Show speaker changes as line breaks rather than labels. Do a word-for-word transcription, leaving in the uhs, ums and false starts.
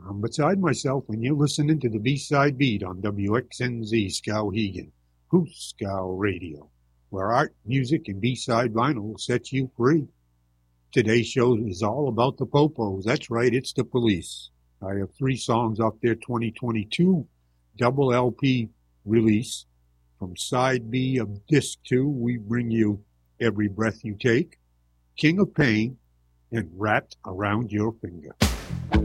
I'm beside myself, and you're listening to the B-Side Beat on W X N Z Skowhegan, Goose Scow Radio, where art, music, and B-side vinyl sets you free. Today's show is all about the Popos. That's right, it's the Police. I have three songs off their twenty twenty-two double L P release. From side B of disc two, we bring you Every Breath You Take, King of Pain, and Wrapped Around Your Finger.